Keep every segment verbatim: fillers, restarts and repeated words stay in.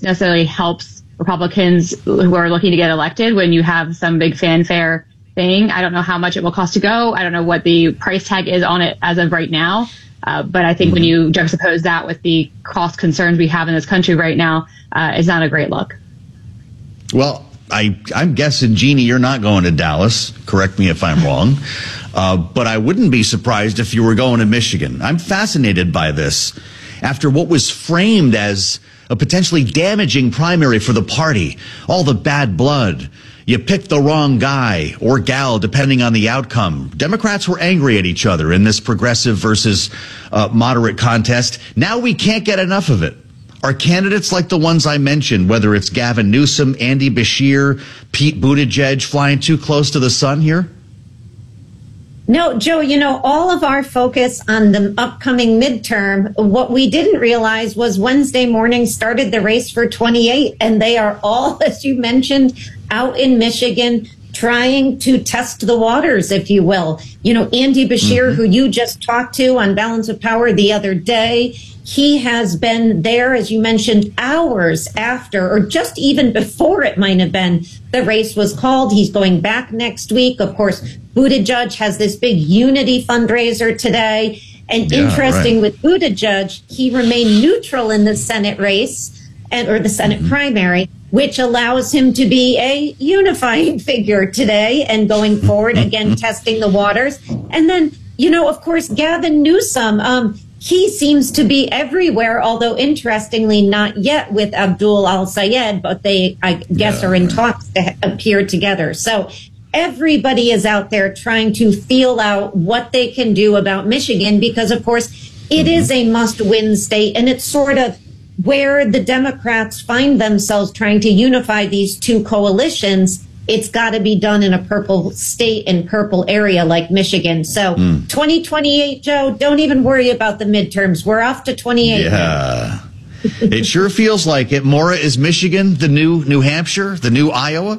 this necessarily helps Republicans who are looking to get elected when you have some big fanfare thing. I don't know how much it will cost to go. I don't know what the price tag is on it as of right now. Uh, but I think mm-hmm. when you juxtapose that with the cost concerns we have in this country right now, uh, it's not a great look. Well, I, I'm guessing, Jeannie, you're not going to Dallas. Correct me if I'm wrong. Uh, but I wouldn't be surprised if you were going to Michigan. I'm fascinated by this. After what was framed as a potentially damaging primary for the party, all the bad blood, you picked the wrong guy or gal, depending on the outcome. Democrats were angry at each other in this progressive versus uh, moderate contest. Now we can't get enough of it. Are candidates like the ones I mentioned, whether it's Gavin Newsom, Andy Beshear, Pete Buttigieg, flying too close to the sun here? No, Joe, you know, all of our focus on the upcoming midterm, what we didn't realize was Wednesday morning started the race for twenty-eight, and they are all, as you mentioned, out in Michigan trying to test the waters, if you will. You know, Andy Beshear, mm-hmm. who you just talked to on Balance of Power the other day, he has been there, as you mentioned, hours after, or just even before it might have been, the race was called. He's going back next week. Of course, Buttigieg has this big unity fundraiser today. And yeah, interesting right. with Buttigieg, he remained neutral in the Senate race and or the Senate mm-hmm. primary, which allows him to be a unifying figure today and going forward, again, testing the waters. And then, you know, of course, Gavin Newsom, um, he seems to be everywhere, although interestingly not yet with Abdul Al-Sayed, but they, I guess, yeah, are in right. talks to appear together. So everybody is out there trying to feel out what they can do about Michigan because, of course, it mm-hmm. is a must-win state, and it's sort of where the Democrats find themselves trying to unify these two coalitions. It's got to be done in a purple state and purple area like Michigan. So mm. twenty twenty-eight, Joe, don't even worry about the midterms. We're off to twenty-eight. Yeah, it sure feels like it. Maura, is Michigan the new New Hampshire, the new Iowa?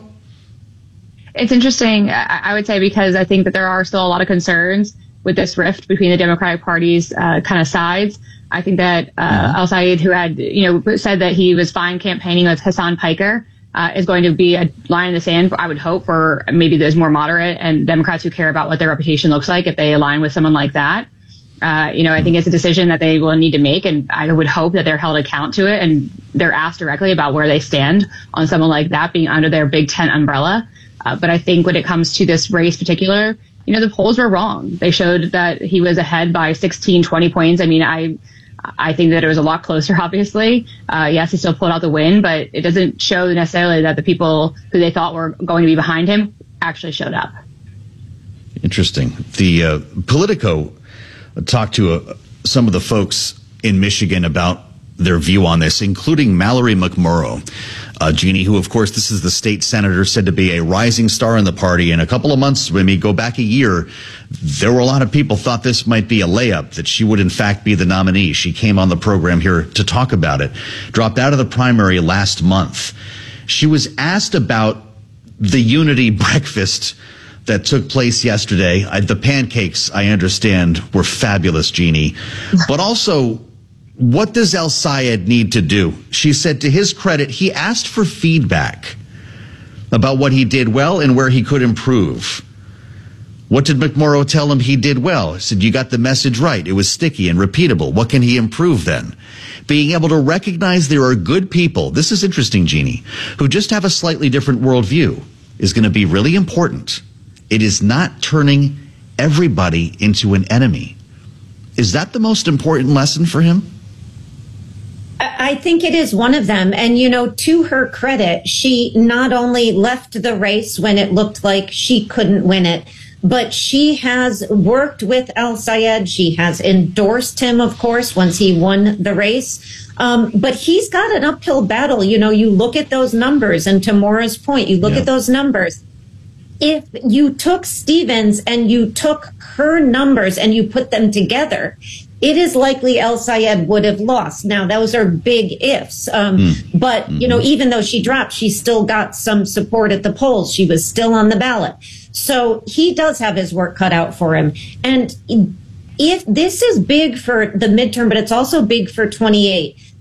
It's interesting, I would say, because I think that there are still a lot of concerns with this rift between the Democratic Party's uh, kind of sides. I think that uh, mm-hmm. Al-Sayed, who had, you know, said that he was fine campaigning with Hassan Piker, uh, is going to be a line in the sand, I would hope, for maybe those more moderate and Democrats who care about what their reputation looks like if they align with someone like that. Uh, you know, I think it's a decision that they will need to make, and I would hope that they're held account to it and they're asked directly about where they stand on someone like that being under their Big Tent umbrella. Uh, but I think when it comes to this race particular, you know, the polls were wrong. They showed that he was ahead by sixteen, twenty points. I mean, I I think that it was a lot closer, obviously. Uh, yes, he still pulled out the win, but it doesn't show necessarily that the people who they thought were going to be behind him actually showed up. Interesting. The uh, Politico talked to uh, some of the folks in Michigan about their view on this, including Mallory McMurrow. Uh, Jeannie, who, of course, this is the state senator said to be a rising star in the party. In a couple of months, when we go back a year, there were a lot of people thought this might be a layup, that she would, in fact, be the nominee. She came on the program here to talk about it. Dropped out of the primary last month. She was asked about the unity breakfast that took place yesterday. I, the pancakes, I understand, were fabulous, Jeannie. But also, what does Al-Sayed need to do? She said, to his credit, he asked for feedback about what he did well and where he could improve. What did McMurrow tell him he did well? He said, you got the message right. It was sticky and repeatable. What can he improve then? Being able to recognize there are good people, this is interesting, Jeannie, who just have a slightly different worldview is going to be really important. It is not turning everybody into an enemy. Is that the most important lesson for him? I think it is one of them. And, you know, to her credit, she not only left the race when it looked like she couldn't win it, but she has worked with Al-Sayed. She has endorsed him, of course, once he won the race. Um, but he's got an uphill battle. You know, you look at those numbers, and to Maura's point, you look yeah. at those numbers. If you took Stevens and you took her numbers and you put them together, it is likely Al-Sayed would have lost. Now, those are big ifs. Um, mm. But, you know, even though she dropped, she still got some support at the polls. She was still on the ballot. So he does have his work cut out for him. And if this is big for the midterm, but it's also big for twenty-eight,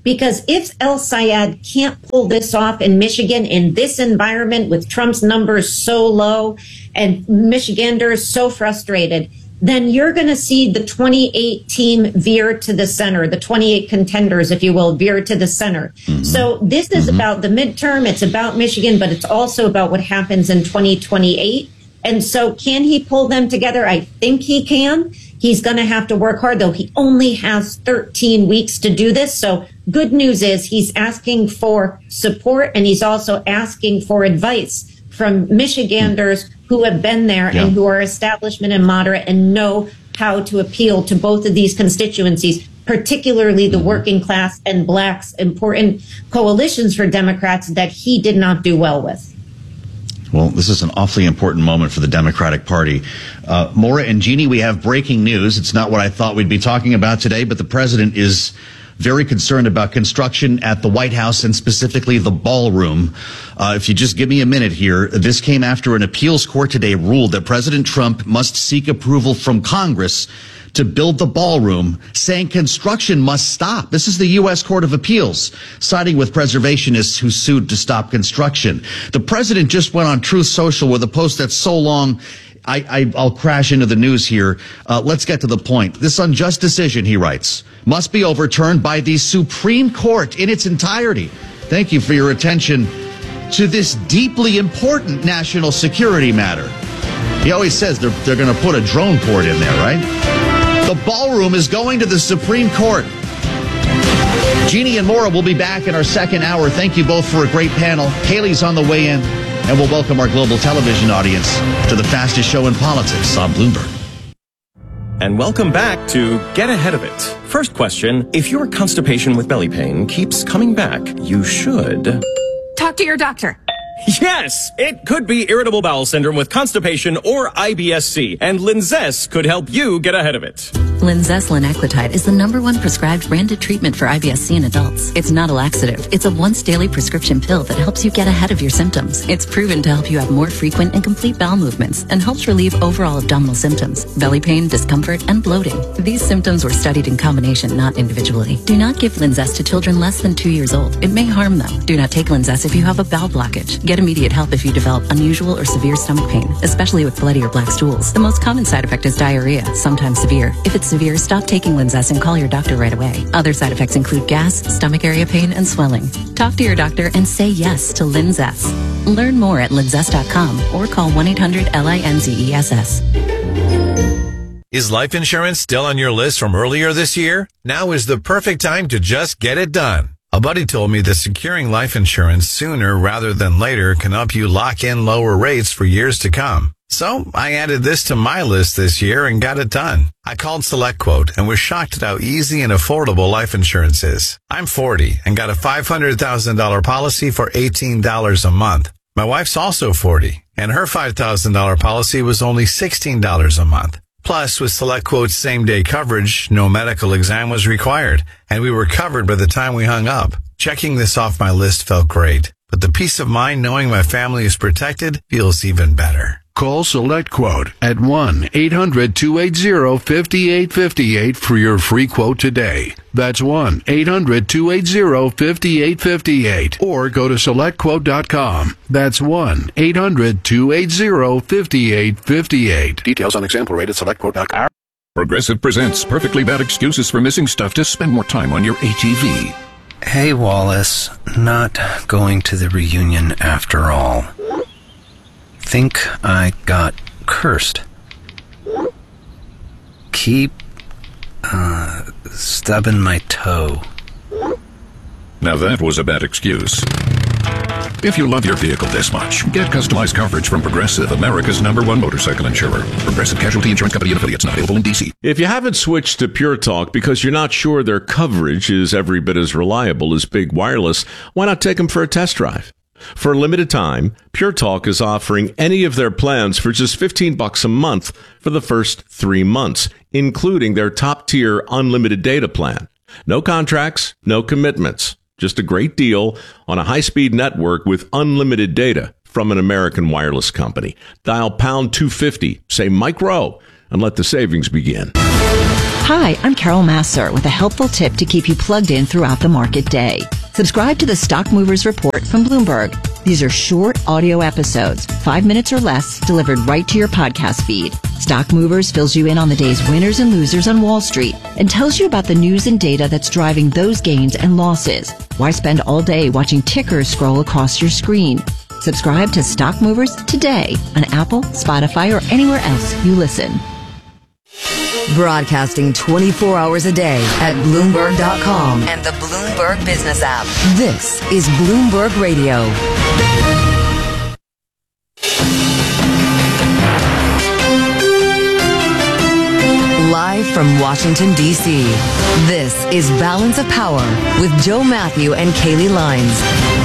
Because if El Sayed can't pull this off in Michigan in this environment with Trump's numbers so low and Michiganders so frustrated, then you're going to see the twenty-eight team veer to the center, the twenty-eight contenders, if you will, veer to the center. Mm-hmm. So this is mm-hmm. about the midterm. It's about Michigan, but it's also about what happens in twenty twenty-eight. And so can he pull them together? I think he can. He's going to have to work hard, though. He only has thirteen weeks to do this. So good news is he's asking for support, and he's also asking for advice from Michiganders who have been there yeah. and who are establishment and moderate and know how to appeal to both of these constituencies, particularly the working class and blacks, important coalitions for Democrats that he did not do well with. Well, this is an awfully important moment for the Democratic Party. Uh, Maura and Jeannie, we have breaking news. It's not what I thought we'd be talking about today, but the president is very concerned about construction at the White House and specifically the ballroom. Uh, if you just give me a minute here, this came after an appeals court today ruled that President Trump must seek approval from Congress to build the ballroom, saying construction must stop. This is the U S Court of Appeals, siding with preservationists who sued to stop construction. The president just went on Truth Social with a post that's so long, I, I, I'll crash into the news here. Uh, let's get to the point. This unjust decision, he writes, must be overturned by the Supreme Court in its entirety. Thank you for your attention to this deeply important national security matter. He always says they're, they're going to put a drone port in there, right? The ballroom is going to the Supreme Court. Jeannie and Maura will be back in our second hour. Thank you both for a great panel. Haley's on the way in, and we'll welcome our global television audience to the fastest show in politics on Bloomberg. And welcome back to Get Ahead of It. First question, if your constipation with belly pain keeps coming back, you should talk to your doctor. Yes, it could be irritable bowel syndrome with constipation or I B S C, and Linzess could help you get ahead of it. Linzess linaclotide is the number one prescribed branded treatment for I B S C in adults. It's not a laxative. It's a once daily prescription pill that helps you get ahead of your symptoms. It's proven to help you have more frequent and complete bowel movements and helps relieve overall abdominal symptoms, belly pain, discomfort, and bloating. These symptoms were studied in combination, not individually. Do not give Linzess to children less than two years old. It may harm them. Do not take Linzess if you have a bowel blockage. Get immediate help if you develop unusual or severe stomach pain, especially with bloody or black stools. The most common side effect is diarrhea, sometimes severe. If it's severe, stop taking Linzess and call your doctor right away. Other side effects include gas, stomach area pain, and swelling. Talk to your doctor and say yes to Linzess. Learn more at linzess dot com or call one eight hundred L I N Z E S S. Is life insurance still on your list from earlier this year? Now is the perfect time to just get it done. A buddy told me that securing life insurance sooner rather than later can help you lock in lower rates for years to come. So I added this to my list this year and got it done. I called SelectQuote and was shocked at how easy and affordable life insurance is. I'm forty and got a five hundred thousand dollars policy for eighteen dollars a month. My wife's also forty and her five thousand dollars policy was only sixteen dollars a month. Plus, with SelectQuote's same-day coverage, no medical exam was required, and we were covered by the time we hung up. Checking this off my list felt great, but the peace of mind knowing my family is protected feels even better. Call SelectQuote at one eight hundred two eight zero five eight five eight for your free quote today. That's one eight hundred two eight zero five eight five eight. Or go to select quote dot com. That's one eight hundred two eight zero five eight five eight. Details on example rate at select quote dot com. Progressive presents Perfectly Bad Excuses for Missing Stuff to Spend More Time on Your A T V. Hey, Wallace. Not going to the reunion after all. Think I got cursed. Keep uh, stubbing my toe. Now that was a bad excuse. If you love your vehicle this much, get customized coverage from Progressive, America's number one motorcycle insurer. Progressive Casualty Insurance Company and affiliates, not available in D C. If you haven't switched to Pure Talk because you're not sure their coverage is every bit as reliable as Big Wireless, why not take them for a test drive? For a limited time, Pure Talk is offering any of their plans for just fifteen bucks a month for the first three months, including their top-tier unlimited data plan. No contracts, no commitments. Just a great deal on a high-speed network with unlimited data from an American wireless company. Dial pound two fifty, say Mike Rowe, and let the savings begin. Hi, I'm Carol Masser with a helpful tip to keep you plugged in throughout the market day. Subscribe to the Stock Movers Report from Bloomberg. These are short audio episodes, five minutes or less, delivered right to your podcast feed. Stock Movers fills you in on the day's winners and losers on Wall Street and tells you about the news and data that's driving those gains and losses. Why spend all day watching tickers scroll across your screen? Subscribe to Stock Movers today on Apple, Spotify, or anywhere else you listen. Broadcasting twenty-four hours a day at Bloomberg dot com and the Bloomberg Business app. This is Bloomberg Radio. Live from Washington, D C, this is Balance of Power with Joe Matthew and Kaylee Lines.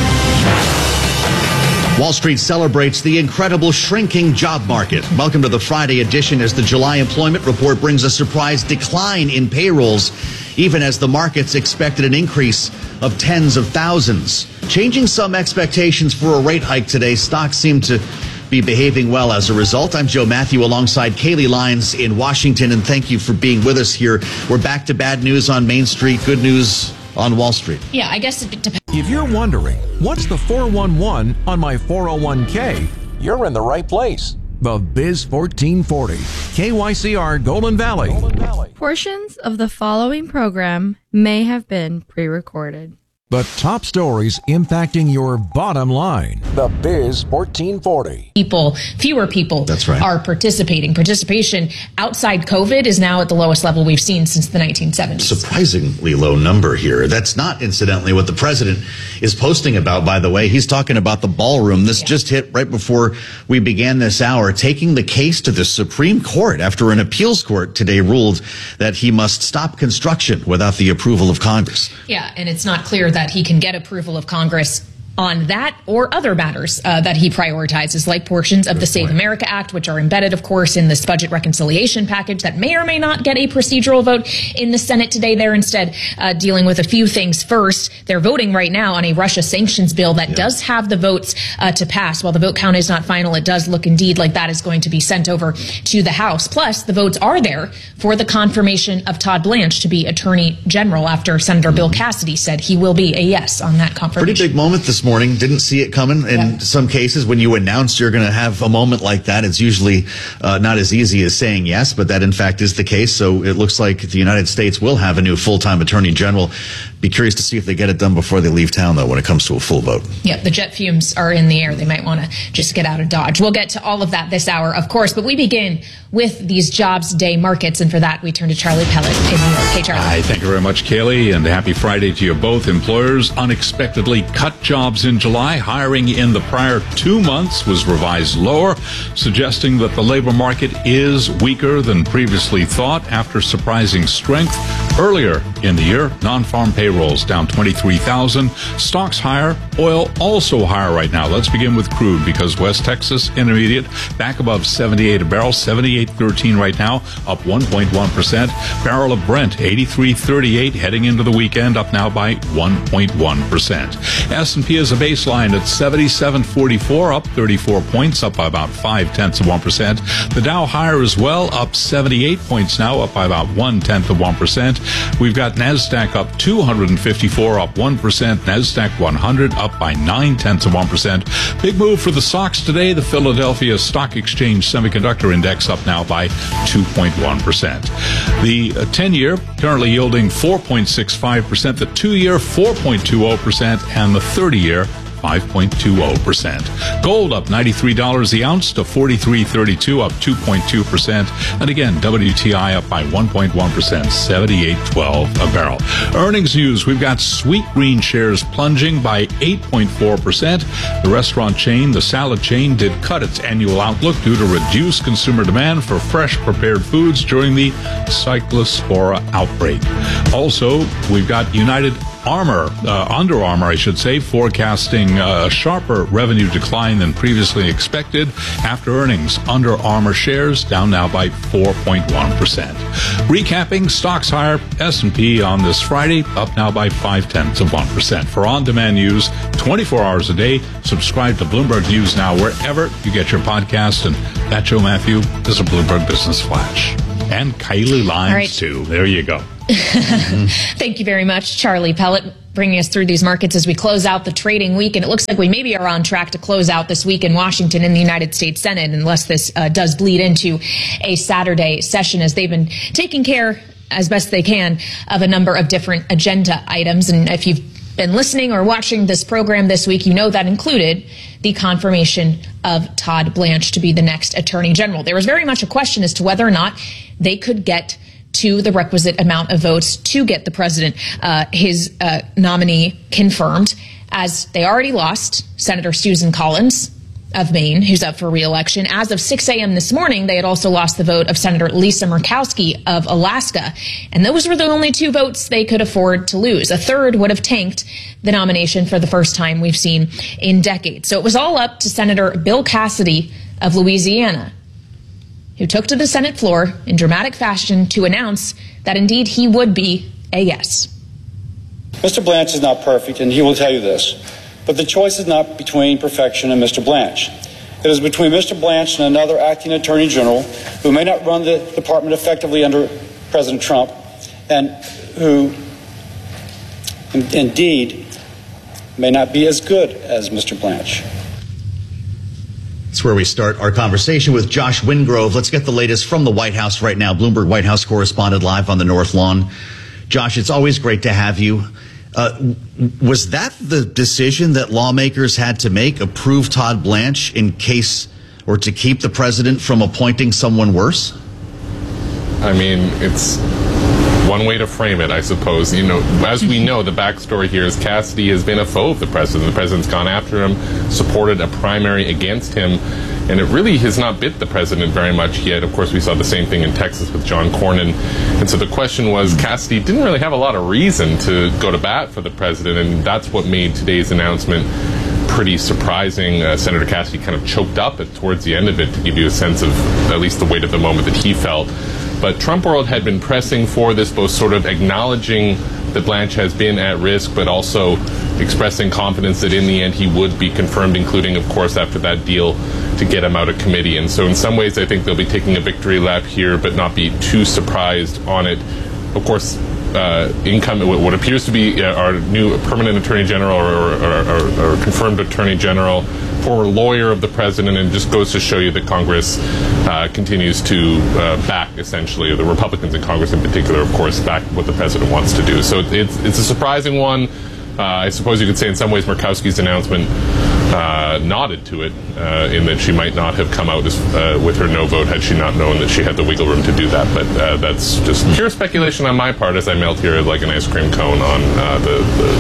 Wall Street celebrates the incredible shrinking job market. Welcome to the Friday edition as the July employment report brings a surprise decline in payrolls, even as the markets expected an increase of tens of thousands. Changing some expectations for a rate hike today, stocks seem to be behaving well as a result. I'm Joe Matthew alongside Kaylee Lines in Washington, and thank you for being with us here. We're back to bad news on Main Street, good news on Wall Street. Yeah, I guess it depends. If you're wondering, what's the four one one on my four oh one k? You're in the right place. The Biz fourteen forty, K Y C R Golden Valley. Golden Valley. Portions of the following program may have been pre-recorded. The top stories impacting your bottom line. The Biz fourteen forty. People, fewer people That's right. are participating. Participation outside COVID is now at the lowest level we've seen since the nineteen seventies. Surprisingly low number here. That's not, incidentally, what the president is posting about, by the way. He's talking about the ballroom. This yeah. just hit right before we began this hour, taking the case to the Supreme Court after an appeals court today ruled that he must stop construction without the approval of Congress. Yeah, and it's not clear that he can get approval of Congress on that or other matters uh, that he prioritizes, like portions of Good the Save point. America Act, which are embedded, of course, in this budget reconciliation package that may or may not get a procedural vote in the Senate today. They're instead uh, dealing with a few things. First, they're voting right now on a Russia sanctions bill that yeah. does have the votes uh, to pass. While the vote count is not final, it does look indeed like that is going to be sent over to the House. Plus, the votes are there for the confirmation of Todd Blanche to be Attorney General after Senator mm-hmm. Bill Cassidy said he will be a yes on that confirmation. Pretty big moment this morning. Didn't see it coming. In yeah. some cases, when you announce you're going to have a moment like that, it's usually uh, not as easy as saying yes, but that in fact is the case. So it looks like the United States will have a new full-time Attorney General. Be curious to see if they get it done before they leave town, though, when it comes to a full vote. Yeah, the jet fumes are in the air. They might want to just get out of Dodge. We'll get to all of that this hour, of course, but we begin with these jobs day markets, and for that, we turn to Charlie Pellet in New York. Hey, Charlie. Hi, thank you very much, Kaylee, and happy Friday to you both. Employers unexpectedly cut jobs in July. Hiring in the prior two months was revised lower, suggesting that the labor market is weaker than previously thought after surprising strength earlier in the year. Non-farm payrolls down twenty-three thousand. Stocks higher. Oil also higher right now. Let's begin with crude because West Texas Intermediate back above seventy-eight a barrel, seventy-eight thirteen right now, up one point one percent. Barrel of Brent, eighty-three thirty-eight, heading into the weekend, up now by one point one percent. S and P is a baseline at seventy-seven forty-four, up thirty-four points, up by about five tenths of one percent. The Dow higher as well, up seventy-eight points now, up by about one tenth of one percent. We've got NASDAQ up two hundred fifty-four, up one percent. NASDAQ one hundred up by nine tenths of one percent. Big move for the stocks today. The Philadelphia Stock Exchange Semiconductor Index up now by two point one percent. The ten-year currently yielding four point six five percent. The two-year four point two zero percent, and the thirty-year five point two zero percent. Gold up ninety-three dollars the ounce to forty-three thirty-two, up two point two percent. And again, W T I up by one point one percent, seventy-eight twelve a barrel. Earnings news, we've got Sweetgreen shares plunging by eight point four percent. The restaurant chain, the salad chain, did cut its annual outlook due to reduced consumer demand for fresh prepared foods during the Cyclospora outbreak. Also, we've got United Armour, uh, Under Armour, I should say, forecasting a sharper revenue decline than previously expected after earnings. Under Armour shares down now by four point one percent. Recapping, stocks higher, S and P on this Friday up now by five tenths of one percent. For on-demand news, twenty-four hours a day, subscribe to Bloomberg News Now wherever you get your podcast. And that, Joe Matthew, is a Bloomberg Business Flash. And Kaylee Lyons, right. too. There you go. Thank you very much, Charlie Pellet, bringing us through these markets as we close out the trading week. And it looks like we maybe are on track to close out this week in Washington in the United States Senate, unless this uh, does bleed into a Saturday session, as they've been taking care, as best they can, of a number of different agenda items. And if you've been listening or watching this program this week, you know that included the confirmation of Todd Blanche to be the next Attorney General. There was very much a question as to whether or not they could get to the requisite amount of votes to get the president, uh, his uh, nominee, confirmed, as they already lost Senator Susan Collins of Maine, who's up for re-election. As of six a.m. this morning, they had also lost the vote of Senator Lisa Murkowski of Alaska. And those were the only two votes they could afford to lose. A third would have tanked the nomination for the first time we've seen in decades. So it was all up to Senator Bill Cassidy of Louisiana, who took to the Senate floor in dramatic fashion to announce that indeed he would be a yes. Mister Blanche is not perfect, and he will tell you this. But the choice is not between perfection and Mister Blanche. It is between Mister Blanche and another acting Attorney General who may not run the department effectively under President Trump, and who in- indeed may not be as good as Mister Blanche. That's where we start our conversation with Josh Wingrove. Let's get the latest from the White House right now. Bloomberg White House correspondent live on the North Lawn. Josh, it's always great to have you. Uh, was that the decision that lawmakers had to make, approve Todd Blanche in case, or to keep the president from appointing someone worse? I mean, it's one way to frame it, I suppose. You know, as we know, the backstory here is Cassidy has been a foe of the president. The president's gone after him, supported a primary against him, and it really has not bit the president very much yet. Of course, we saw the same thing in Texas with John Cornyn. And so the question was, Cassidy didn't really have a lot of reason to go to bat for the president, and that's what made today's announcement pretty surprising. Uh, Senator Cassidy kind of choked up at, towards the end of it to give you a sense of at least the weight of the moment that he felt. But Trump world had been pressing for this, both sort of acknowledging that Blanche has been at risk, but also expressing confidence that in the end he would be confirmed, including, of course, after that deal to get him out of committee. And so in some ways, I think they'll be taking a victory lap here, but not be too surprised on it. Of course, uh, income, what appears to be our new permanent Attorney General or, or, or, or confirmed Attorney General, former lawyer of the president, and just goes to show you that Congress uh, continues to uh, back, essentially, the Republicans in Congress in particular, of course, back what the president wants to do. So it's, it's a surprising one. Uh, I suppose you could say in some ways Murkowski's announcement uh, nodded to it, uh, in that she might not have come out as, uh, with her no vote had she not known that she had the wiggle room to do that. But uh, that's just pure speculation on my part as I melt here like an ice cream cone on uh, the...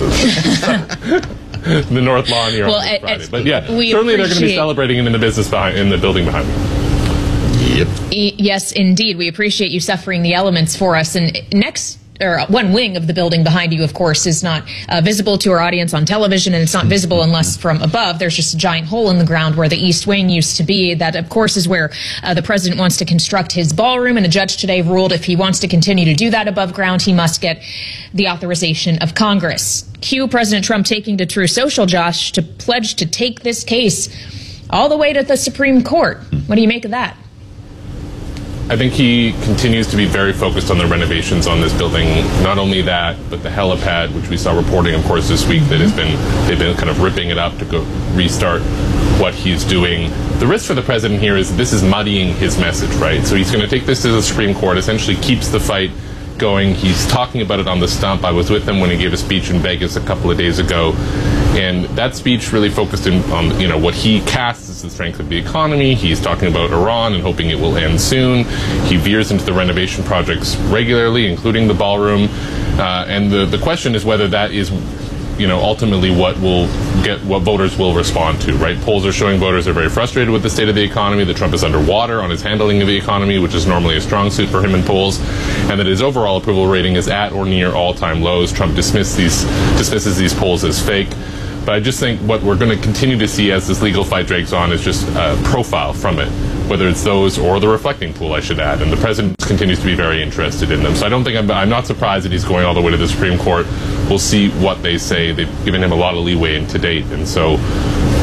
the the North Lawn here well, on it, Friday. But yeah, certainly appreciate... they're going to be celebrating him in the business behind, in the building behind me. Yep. E- yes, indeed. We appreciate you suffering the elements for us. And next, or one wing of the building behind you, of course, is not uh, visible to our audience on television, and it's not visible unless from above. There's just a giant hole in the ground where the East Wing used to be. That, of course, is where uh, the president wants to construct his ballroom, and a judge today ruled if he wants to continue to do that above ground, he must get the authorization of Congress. Cue President Trump taking to True Social, Josh, to pledge to take this case all the way to the Supreme Court. What do you make of that? I think he continues to be very focused on the renovations on this building. Not only that, but the helipad, which we saw reporting, of course, this week, that has been, they've been kind of ripping it up to go restart what he's doing. The risk for the president here is this is muddying his message, right? So he's going to take this to the Supreme Court, essentially keeps the fight going. He's talking about it on the stump. I was with him when he gave a speech in Vegas a couple of days ago, and that speech really focused in on, you know, what he casts as the strength of the economy. He's talking about Iran and hoping it will end soon. He veers into the renovation projects regularly, including the ballroom, uh, and the the question is whether that is, you know, ultimately what will get what voters will respond to, right? Polls are showing voters are very frustrated with the state of the economy, that Trump is underwater on his handling of the economy, which is normally a strong suit for him in polls, and that his overall approval rating is at or near all-time lows. Trump dismisses these dismisses these polls as fake. But I just think what we're going to continue to see as this legal fight drags on is just a profile from it, whether it's those or the reflecting pool, I should add. And the president continues to be very interested in them. So I don't think I'm, I'm not surprised that he's going all the way to the Supreme Court. We'll see what they say. They've given him a lot of leeway in to date. And so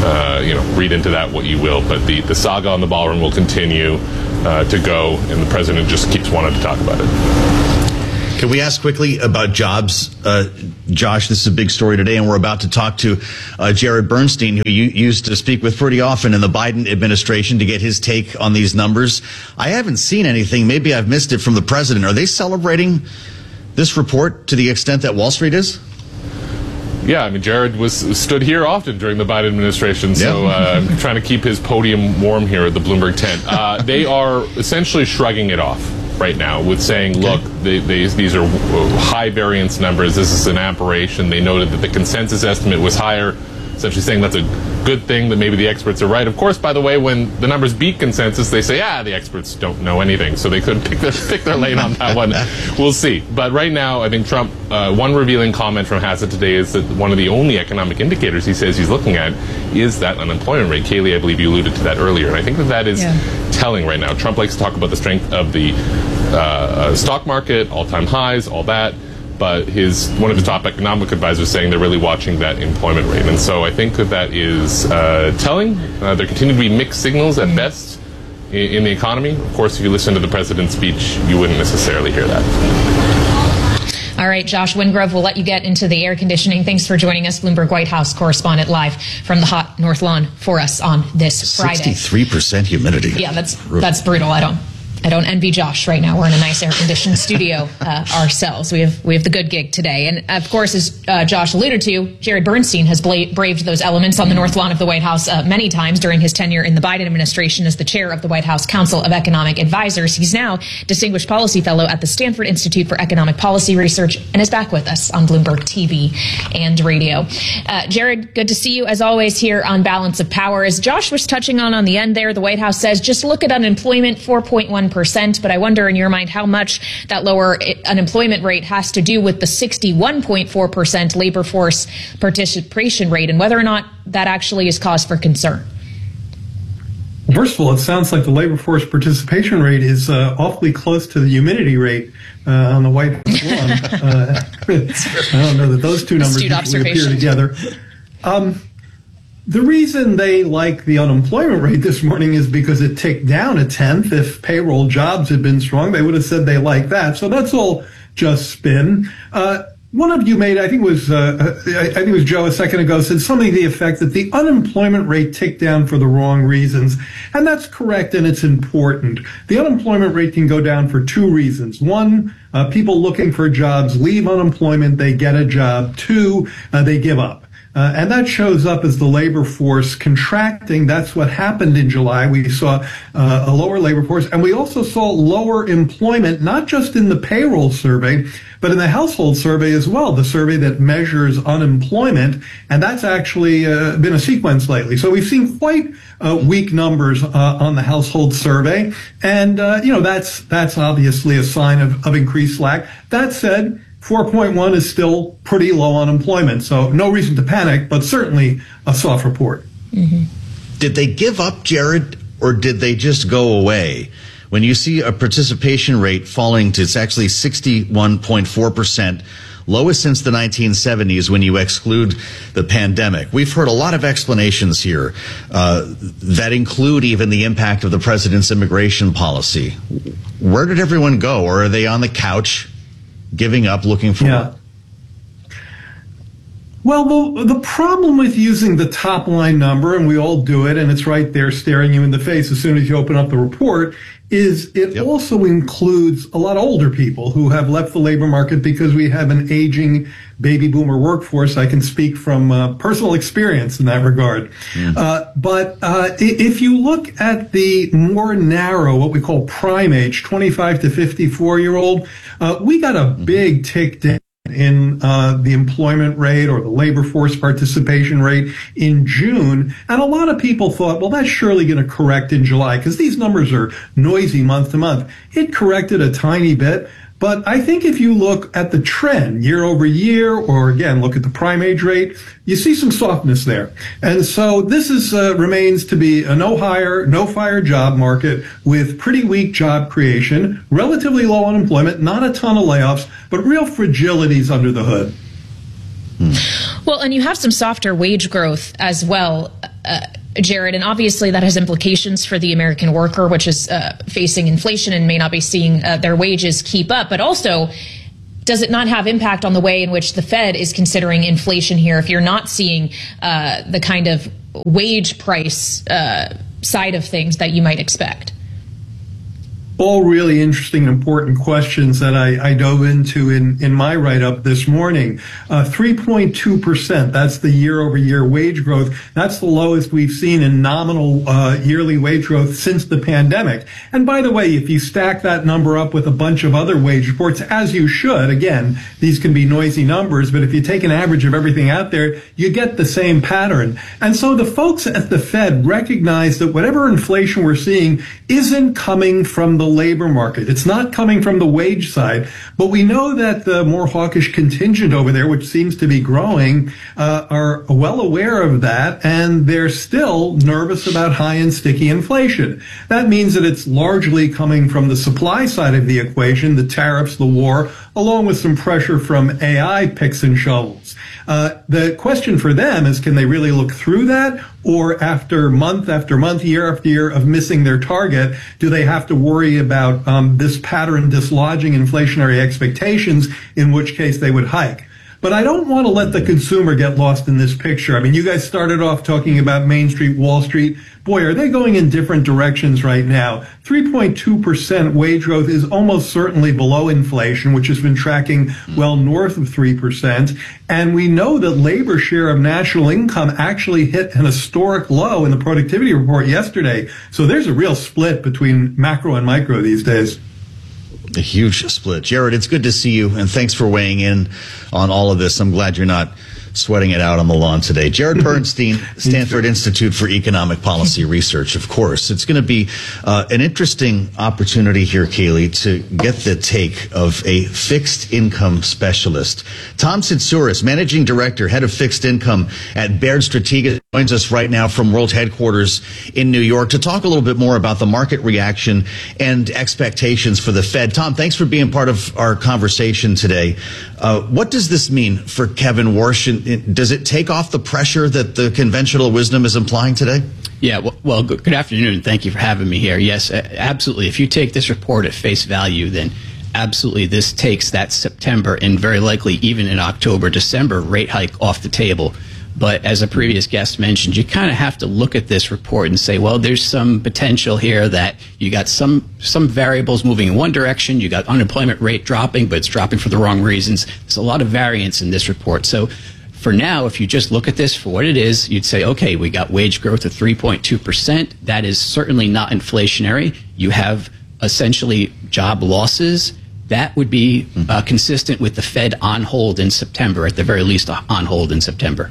uh, you know, read into that what you will. But the, the saga on the ballroom will continue uh, to go, and the president just keeps wanting to talk about it. Can we ask quickly about jobs? Uh, Josh, this is a big story today, and we're about to talk to uh, Jared Bernstein, who you used to speak with pretty often in the Biden administration to get his take on these numbers. I haven't seen anything. Maybe I've missed it from the president. Are they celebrating this report to the extent that Wall Street is? Yeah, I mean, Jared was stood here often during the Biden administration, so uh, I'm trying to keep his podium warm here at the Bloomberg tent. Uh, they are essentially shrugging it off right now with saying, look, they, they, these are high variance numbers. This is an aberration. They noted that the consensus estimate was higher, essentially saying that's a good thing, that maybe the experts are right. Of course, by the way, when the numbers beat consensus, they say, ah, the experts don't know anything, so they couldn't pick their, pick their lane on that one. We'll see. But right now, I think Trump, uh, one revealing comment from Hassett today is that one of the only economic indicators he says he's looking at is that unemployment rate. Kaylee, I believe you alluded to that earlier, and I think that that is yeah. telling right now. Trump likes to talk about the strength of the uh, stock market, all-time highs, all that. But his one of his top economic advisors saying they're really watching that employment rate. And so I think that that is uh, telling. Uh, there continue to be mixed signals at best in, in the economy. Of course, if you listen to the president's speech, you wouldn't necessarily hear that. All right, Josh Wingrove, we'll let you get into the air conditioning. Thanks for joining us, Bloomberg White House correspondent, live from the hot North Lawn for us on this Friday. sixty-three percent humidity. Yeah, that's that's brutal. I don't. I don't envy Josh right now. We're in a nice air-conditioned studio uh, ourselves. We have we have the good gig today. And, of course, as uh, Josh alluded to, Jared Bernstein has bla- braved those elements on the North Lawn of the White House uh, many times during his tenure in the Biden administration as the chair of the White House Council of Economic Advisors. He's now Distinguished Policy Fellow at the Stanford Institute for Economic Policy Research and is back with us on Bloomberg T V and radio. Uh, Jared, good to see you, as always, here on Balance of Power. As Josh was touching on on the end there, the White House says just look at unemployment, four point one percent, but I wonder in your mind how much that lower unemployment rate has to do with the sixty-one point four percent labor force participation rate and whether or not that actually is cause for concern. First of all, it sounds like the labor force participation rate is uh, awfully close to the humidity rate uh, on the White House lawn. uh, I don't know that those two numbers usually appear together. Um, The reason they like the unemployment rate this morning is because it ticked down a tenth. If payroll jobs had been strong, they would have said they like that. So that's all just spin. Uh, one of you made, I think it was, uh, I think it was Joe a second ago, said something to the effect that the unemployment rate ticked down for the wrong reasons. And that's correct, and it's important. The unemployment rate can go down for two reasons. One, uh, people looking for jobs leave unemployment, they get a job. Two, uh, they give up. Uh, and that shows up as the labor force contracting. That's what happened in July. We saw uh, a lower labor force, and we also saw lower employment, not just in the payroll survey, but in the household survey as well, the survey that measures unemployment, and that's actually uh, been a sequence lately. So we've seen quite uh, weak numbers uh, on the household survey, and uh, you know that's that's obviously a sign of, of increased slack. That said, four point one is still pretty low unemployment, so no reason to panic, but certainly a soft report. Mm-hmm. Did they give up, Jared, or did they just go away? When you see a participation rate falling to, it's actually sixty-one point four percent, lowest since the nineteen seventies when you exclude the pandemic. We've heard a lot of explanations here uh, that include even the impact of the president's immigration policy. Where did everyone go? Or are they on the couch giving up, looking for yeah. Well, the, the problem with using the top line number, and we all do it, and it's right there staring you in the face as soon as you open up the report, is it yep. also includes a lot of older people who have left the labor market because we have an aging baby boomer workforce. I can speak from uh, personal experience in that regard. Mm. Uh, but uh, if you look at the more narrow, what we call prime age, twenty-five to fifty-four year old, uh, we got a big tick down in uh, the employment rate or the labor force participation rate in June. And a lot of people thought, well, that's surely going to correct in July because these numbers are noisy month to month. It corrected a tiny bit. But I think if you look at the trend year over year, or again, look at the prime age rate, you see some softness there. And so this is uh, remains to be a no hire, no fire job market with pretty weak job creation, relatively low unemployment, not a ton of layoffs, but real fragilities under the hood. Well, and you have some softer wage growth as well. uh, Jared, and obviously that has implications for the American worker, which is uh, facing inflation and may not be seeing uh, their wages keep up. But also, does it not have impact on the way in which the Fed is considering inflation here if you're not seeing uh, the kind of wage price uh, side of things that you might expect? All really interesting and important questions that I, I dove into in, in my write-up this morning. Uh, three point two percent, that's the year-over-year wage growth. That's the lowest we've seen in nominal uh, yearly wage growth since the pandemic. And by the way, if you stack that number up with a bunch of other wage reports, as you should, again, these can be noisy numbers, but if you take an average of everything out there, you get the same pattern. And so the folks at the Fed recognize that whatever inflation we're seeing isn't coming from the labor market. It's not coming from the wage side, but we know that the more hawkish contingent over there, which seems to be growing, uh, are well aware of that, and they're still nervous about high and sticky inflation. That means that it's largely coming from the supply side of the equation, the tariffs, the war, along with some pressure from A I picks and shovels. Uh, the question for them is, can they really look through that? Or after month after month, year after year of missing their target, do they have to worry about um, this pattern dislodging inflationary expectations, in which case they would hike? But I don't want to let the consumer get lost in this picture. I mean, you guys started off talking about Main Street, Wall Street. Boy, are they going in different directions right now. three point two percent wage growth is almost certainly below inflation, which has been tracking well north of three percent. And we know that labor share of national income actually hit an historic low in the productivity report yesterday. So there's a real split between macro and micro these days. A huge split. Jared, it's good to see you, and thanks for weighing in on all of this. I'm glad you're not sweating it out on the lawn today. Jared Bernstein, Stanford Institute for Economic Policy Research, of course. It's going to be uh, an interesting opportunity here, Kaylee, to get the take of a fixed income specialist. Tom Tsouras, Managing Director, Head of Fixed Income at Baird Strategas, joins us right now from World Headquarters in New York to talk a little bit more about the market reaction and expectations for the Fed. Tom, thanks for being part of our conversation today. Uh, what does this mean for Kevin Warsh? Does it take off the pressure that the conventional wisdom is implying today? Yeah, well, well good, good afternoon, and thank you for having me here. Yes, absolutely. If you take this report at face value, then absolutely this takes that September and very likely even in October, December rate hike off the table. But as a previous guest mentioned, you kind of have to look at this report and say, well, there's some potential here that you got some some variables moving in one direction. You got unemployment rate dropping, but it's dropping for the wrong reasons. There's a lot of variance in this report. So for now, if you just look at this for what it is, you'd say, okay, we got wage growth of three point two percent. That is certainly not inflationary. You have essentially job losses. That would be uh, consistent with the Fed on hold in September, at the very least on hold in September.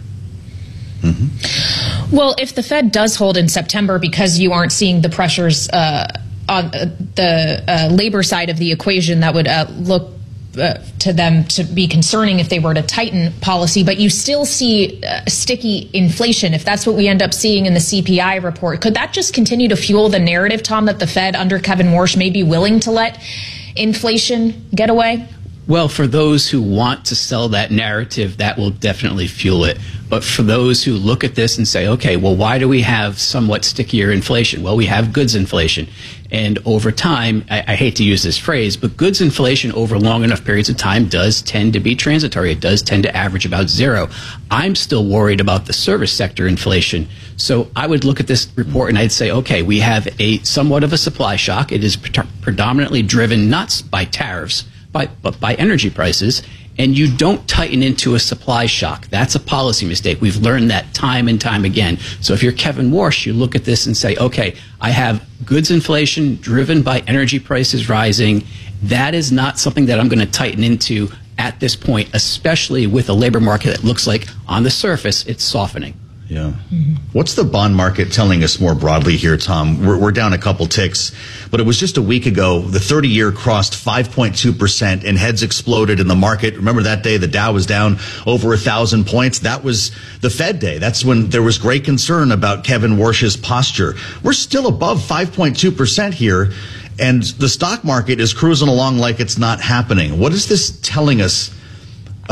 Mm-hmm. Well, if the Fed does hold in September because you aren't seeing the pressures uh, on uh, the uh, labor side of the equation, that would uh, look uh, to them to be concerning if they were to tighten policy, but you still see uh, sticky inflation. If that's what we end up seeing in the C P I report, could that just continue to fuel the narrative, Tom, that the Fed under Kevin Warsh may be willing to let inflation get away? Well, for those who want to sell that narrative, that will definitely fuel it. But for those who look at this and say, okay, well, why do we have somewhat stickier inflation? Well, we have goods inflation. And over time, I, I hate to use this phrase, but goods inflation over long enough periods of time does tend to be transitory. It does tend to average about zero. I'm still worried about the service sector inflation. So I would look at this report and I'd say, okay, we have a somewhat of a supply shock. It is pre- predominantly driven not by tariffs, By, but by energy prices, and you don't tighten into a supply shock. That's a policy mistake. We've learned that time and time again. So if you're Kevin Warsh, you look at this and say, okay, I have goods inflation driven by energy prices rising. That is not something that I'm going to tighten into at this point, especially with a labor market that looks like on the surface it's softening. Yeah. Mm-hmm. What's the bond market telling us more broadly here, Tom? We're, we're down a couple ticks, but it was just a week ago. The thirty-year crossed five point two percent and heads exploded in the market. Remember that day the Dow was down over a thousand points? That was the Fed day. That's when there was great concern about Kevin Warsh's posture. We're still above five point two percent here, and the stock market is cruising along like it's not happening. What is this telling us about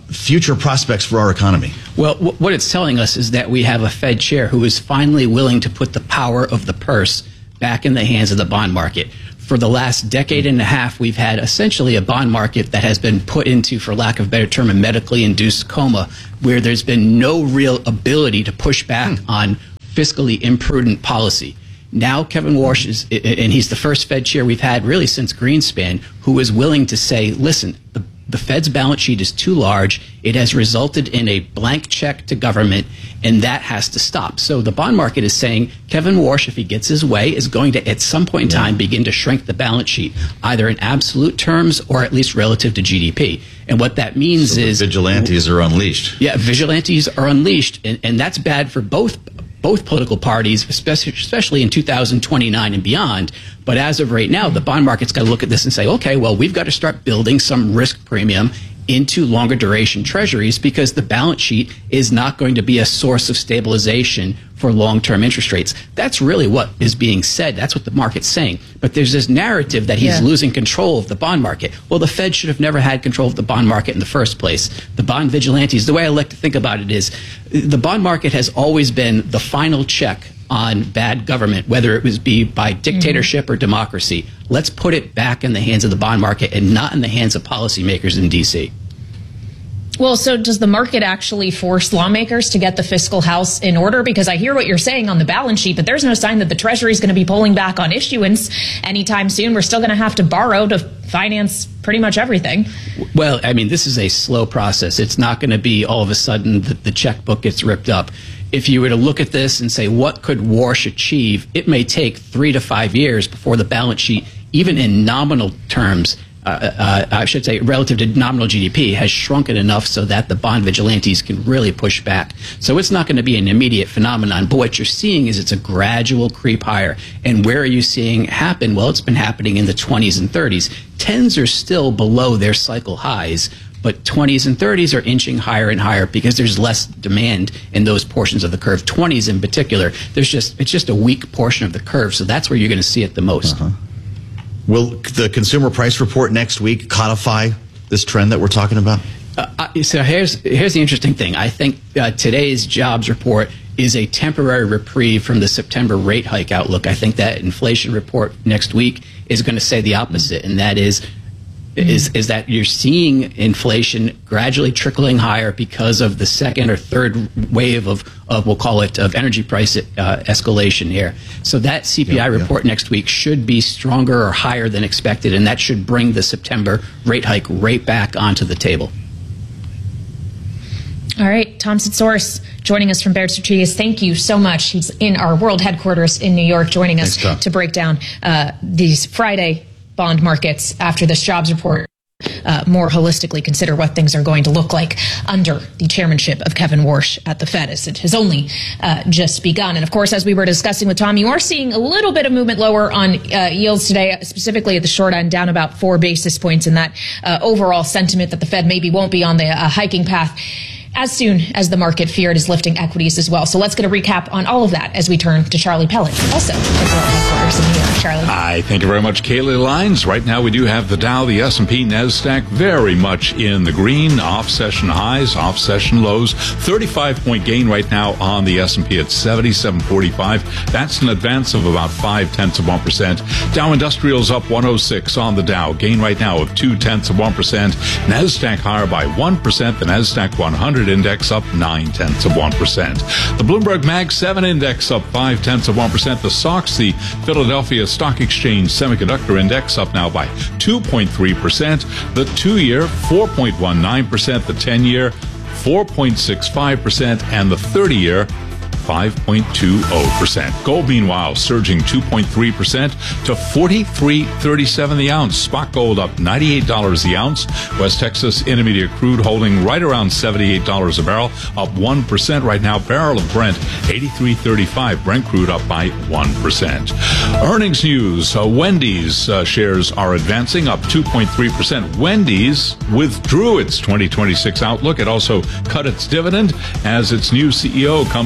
future prospects for our economy? Well, w- what it's telling us is that we have a Fed chair who is finally willing to put the power of the purse back in the hands of the bond market. For the last decade and a half, we've had essentially a bond market that has been put into, for lack of a better term, a medically induced coma, where there's been no real ability to push back hmm. on fiscally imprudent policy. Now Kevin Warsh is, and he's the first Fed chair we've had really since Greenspan, who is willing to say, listen, the, the Fed's balance sheet is too large. It has resulted in a blank check to government, and that has to stop. So the bond market is saying Kevin Warsh, if he gets his way, is going to, at some point in time, begin to shrink the balance sheet, either in absolute terms or at least relative to G D P. And what that means so is... vigilantes are unleashed. Yeah, vigilantes are unleashed, and, and that's bad for both both political parties, especially, especially in two thousand twenty-nine and beyond. But as of right now, the bond market's got to look at this and say, okay, well, we've got to start building some risk premium into longer duration treasuries, because the balance sheet is not going to be a source of stabilization for long-term interest rates. That's really what is being said. That's what the market's saying. But there's this narrative that he's yeah. losing control of the bond market. Well, the Fed should have never had control of the bond market in the first place. The bond vigilantes, the way I like to think about it is, the bond market has always been the final check on bad government, whether it was be by dictatorship mm-hmm. or democracy. Let's put it back in the hands of the bond market and not in the hands of policymakers in D C. Well, so does the market actually force lawmakers to get the fiscal house in order? Because I hear what you're saying on the balance sheet, but there's no sign that the Treasury is going to be pulling back on issuance anytime soon. We're still going to have to borrow to finance pretty much everything. Well, I mean, this is a slow process. It's not going to be all of a sudden that the checkbook gets ripped up. If you were to look at this and say, what could Warsh achieve? It may take three to five years before the balance sheet, even in nominal terms, uh, uh, I should say relative to nominal G D P, has shrunken enough so that the bond vigilantes can really push back. So it's not going to be an immediate phenomenon. But what you're seeing is it's a gradual creep higher. And where are you seeing it happen? Well, it's been happening in the twenties and thirties. Tens are still below their cycle highs, but twenties and thirties are inching higher and higher because there's less demand in those portions of the curve. twenties in particular, there's just it's just a weak portion of the curve, so that's where you're going to see it the most. Uh-huh. Will the consumer price report next week codify this trend that we're talking about? Uh, so here's here's the interesting thing. I think uh, today's jobs report is a temporary reprieve from the September rate hike outlook. I think that inflation report next week is going to say the opposite, and that is is is that you're seeing inflation gradually trickling higher because of the second or third wave of, of we'll call it, of energy price uh, escalation here. So that C P I yep, report yep. next week should be stronger or higher than expected, and that should bring the September rate hike right back onto the table. All right, Tom Sitsoris joining us from Baird Strategies. Thank you so much. He's in our world headquarters in New York, joining us Thanks, to break down uh, these Friday bond markets after this jobs report, uh, more holistically consider what things are going to look like under the chairmanship of Kevin Warsh at the Fed, as it has only uh, just begun. And of course, as we were discussing with Tom, you are seeing a little bit of movement lower on uh, yields today, specifically at the short end, down about four basis points in that uh, overall sentiment that the Fed maybe won't be on the uh, hiking path as soon as the market feared is lifting equities as well. So let's get a recap on all of that as we turn to Charlie Pellet, also at World Headquarters in New York. Charlie. Hi, thank you very much, Kaylee Lines. Right now we do have the Dow, the S and P, NASDAQ very much in the green. Off-session highs, off-session lows. thirty-five point gain right now on the S and P at seventy-seven forty-five. That's an advance of about five tenths of one percent. Dow Industrials up one oh six on the Dow. Gain right now of two tenths of one percent. NASDAQ higher by one percent. The NASDAQ one hundred index up nine tenths of one percent. The Bloomberg Mag seven index up five tenths of one percent. The S O X, the Philadelphia Stock Exchange Semiconductor Index, up now by two point three percent. The two-year four point one nine percent. The ten-year four point six five percent, and the thirty-year five point two zero percent. Gold, meanwhile, surging two point three percent to forty-three thirty-seven the ounce. Spot gold up ninety-eight dollars the ounce. West Texas Intermediate crude holding right around seventy-eight dollars a barrel, up one percent right now. Barrel of Brent, eighty-three thirty-five. Brent crude up by one percent. Earnings news. Uh, Wendy's uh, shares are advancing, up two point three percent. Wendy's withdrew its twenty twenty-six outlook. It also cut its dividend as its new C E O comes up with a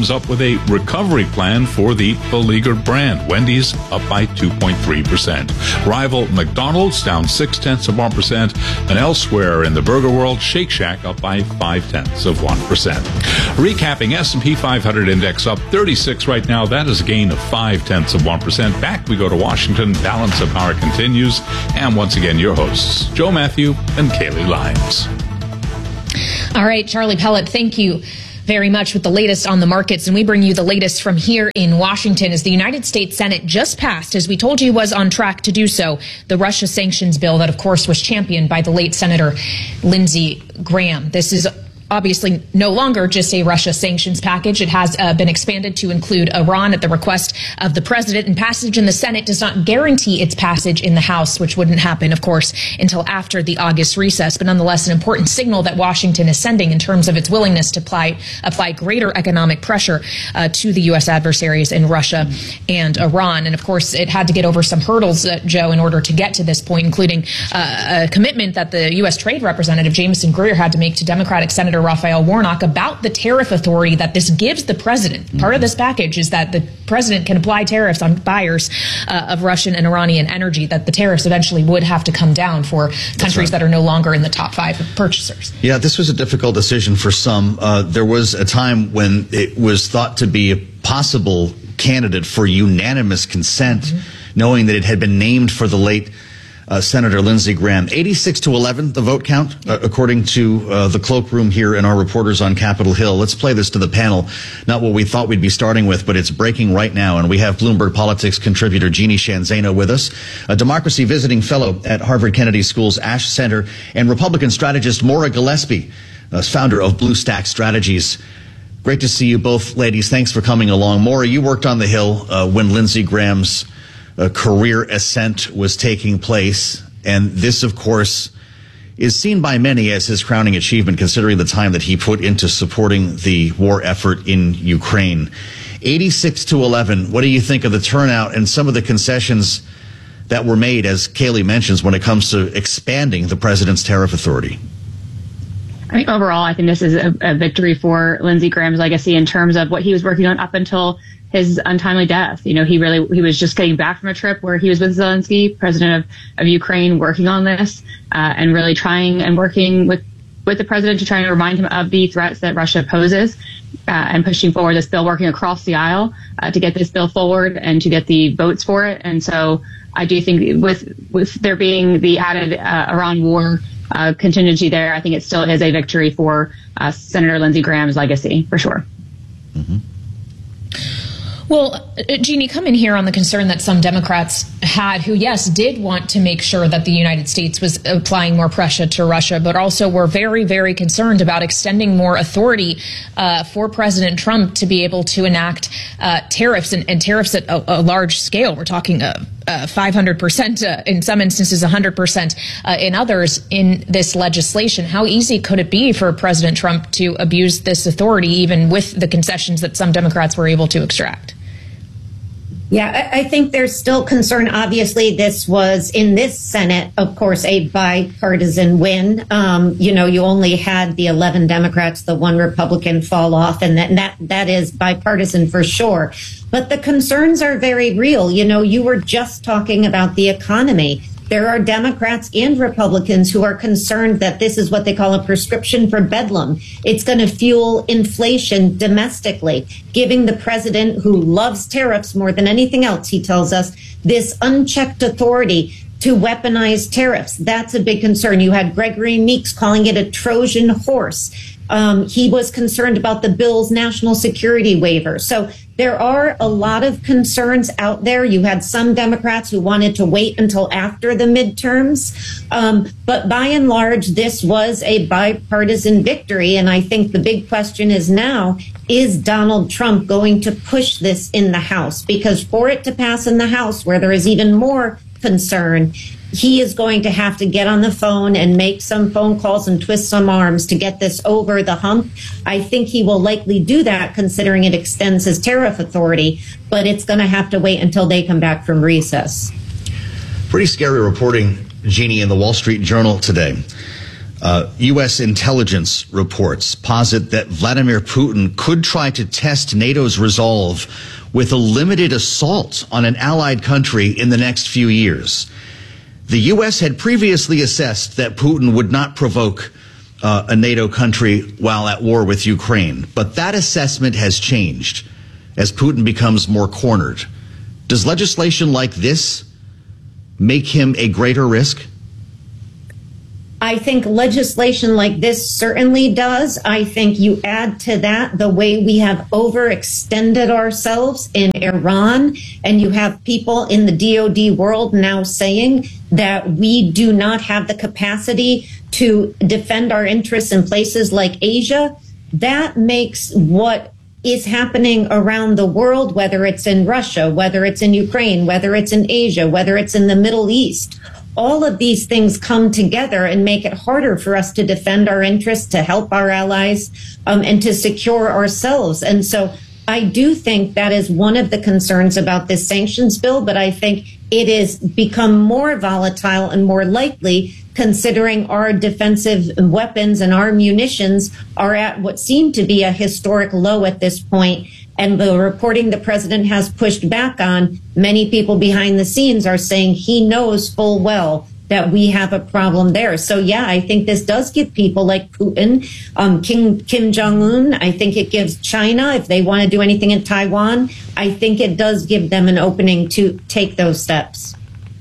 a recovery plan for the beleaguered brand. Wendy's up by two point three percent. Rival McDonald's down six tenths of one percent. And elsewhere in the burger world, Shake Shack up by five tenths of one percent. Recapping, S and P five hundred index up thirty-six right now. That is a gain of five tenths of one percent. Back we go to Washington. Balance of Power continues. And once again, your hosts, Joe Matthew and Kaylee Lyons. All right, Charlie Pellet, thank you very much with the latest on the markets. And we bring you the latest from here in Washington as the United States Senate just passed, as we told you was on track to do so, the Russia sanctions bill that, of course, was championed by the late Senator Lindsey Graham. This is obviously no longer just a Russia sanctions package. It has uh, been expanded to include Iran at the request of the president, and passage in the Senate does not guarantee its passage in the House, which wouldn't happen, of course, until after the August recess. But nonetheless, an important signal that Washington is sending in terms of its willingness to apply, apply greater economic pressure uh, to the U S adversaries in Russia and Iran. And of course, it had to get over some hurdles, uh, Joe, in order to get to this point, including uh, a commitment that the U S Trade Representative Jameson Greer had to make to Democratic Senator Raphael Warnock about the tariff authority that this gives the president. Mm-hmm. Part of this package is that the president can apply tariffs on buyers uh, of Russian and Iranian energy, that the tariffs eventually would have to come down for countries right. that are no longer in the top five purchasers. Yeah, this was a difficult decision for some. Uh, there was a time when it was thought to be a possible candidate for unanimous consent, mm-hmm. knowing that it had been named for the late Uh, Senator Lindsey Graham. eighty-six to eleven, the vote count, uh, according to uh, the cloakroom here and our reporters on Capitol Hill. Let's play this to the panel. Not what we thought we'd be starting with, but it's breaking right now. And we have Bloomberg Politics contributor Jeannie Sheehan Zaino with us, a democracy visiting fellow at Harvard Kennedy School's Ash Center, and Republican strategist Maura Gillespie, uh, founder of Blue Stack Strategies. Great to see you both, ladies. Thanks for coming along. Maura, you worked on the Hill uh, when Lindsey Graham's a career ascent was taking place, and this, of course, is seen by many as his crowning achievement, considering the time that he put into supporting the war effort in Ukraine. eighty-six to eleven, what do you think of the turnout and some of the concessions that were made, as Kaylee mentions, when it comes to expanding the president's tariff authority? I mean, overall, I think this is a, a victory for Lindsey Graham's legacy in terms of what he was working on up until his untimely death. You know, he really, he was just getting back from a trip where he was with Zelensky, president of, of Ukraine, working on this, uh, and really trying and working with, with the president to try and remind him of the threats that Russia poses, uh, and pushing forward this bill, working across the aisle, uh, to get this bill forward and to get the votes for it. And so I do think with, with there being the added, uh, Iran war, uh, contingency there, I think it still is a victory for, uh, Senator Lindsey Graham's legacy, for sure. Mm-hmm. Well, Jeannie, come in here on the concern that some Democrats had who, yes, did want to make sure that the United States was applying more pressure to Russia, but also were very, very concerned about extending more authority uh, for President Trump to be able to enact uh, tariffs and, and tariffs at a, a large scale. We're talking uh, uh, five hundred percent, uh, in some instances one hundred percent uh, in others in this legislation. How easy could it be for President Trump to abuse this authority, even with the concessions that some Democrats were able to extract? Yeah, I think there's still concern. Obviously, this was in this Senate, of course, a bipartisan win. Um, you know, you only had the eleven Democrats, the one Republican fall off, and that, that that is bipartisan for sure. But the concerns are very real. You know, you were just talking about the economy. There are Democrats and Republicans who are concerned that this is what they call a prescription for bedlam. It's going to fuel inflation domestically, giving the president, who loves tariffs more than anything else, he tells us, this unchecked authority to weaponize tariffs. That's a big concern. You had Gregory Meeks calling it a Trojan horse. Um, he was concerned about the bill's national security waiver. So there are a lot of concerns out there. You had some Democrats who wanted to wait until after the midterms. Um, but by and large, this was a bipartisan victory. And I think the big question is now, is Donald Trump going to push this in the House? Because for it to pass in the House, where there is even more concern, he is going to have to get on the phone and make some phone calls and twist some arms to get this over the hump. I think he will likely do that, considering it extends his tariff authority, but it's going to have to wait until they come back from recess. Pretty scary reporting, Jeannie, in the Wall Street Journal today. Uh, U S intelligence reports posit that Vladimir Putin could try to test NATO's resolve with a limited assault on an allied country in the next few years. The U S had previously assessed that Putin would not provoke uh, a NATO country while at war with Ukraine, but that assessment has changed as Putin becomes more cornered. Does legislation like this make him a greater risk? I think legislation like this certainly does. I think you add to that the way we have overextended ourselves in Iran, and you have people in the D O D world now saying that we do not have the capacity to defend our interests in places like Asia. That makes what is happening around the world, whether it's in Russia, whether it's in Ukraine, whether it's in Asia, whether it's in the Middle East, all of these things come together and make it harder for us to defend our interests, to help our allies, um, and to secure ourselves. And so I do think that is one of the concerns about this sanctions bill, but I think it has become more volatile and more likely considering our defensive weapons and our munitions are at what seem to be a historic low at this point. And the reporting the president has pushed back on, many people behind the scenes are saying he knows full well that we have a problem there. So, yeah, I think this does give people like Putin, um, Kim, Kim Jong-un. I think it gives China, if they want to do anything in Taiwan, I think it does give them an opening to take those steps.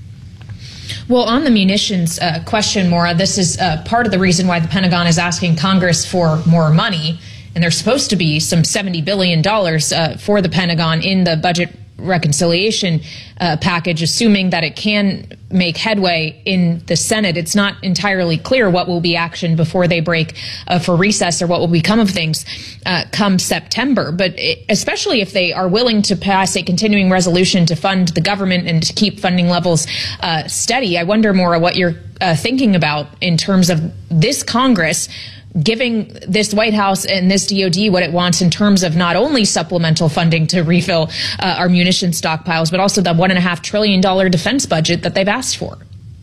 Well, on the munitions uh, question, Maura, this is uh, part of the reason why the Pentagon is asking Congress for more money. And there's supposed to be some seventy billion dollars uh, for the Pentagon in the budget reconciliation uh, package, assuming that it can make headway in the Senate. It's not entirely clear what will be actioned before they break uh, for recess or what will become of things uh, come September. But it, especially if they are willing to pass a continuing resolution to fund the government and to keep funding levels uh, steady, I wonder, Maura, what you're uh, thinking about in terms of this Congress giving this White House and this D O D what it wants in terms of not only supplemental funding to refill uh, our munition stockpiles, but also the one and a half trillion dollar defense budget that they've asked for.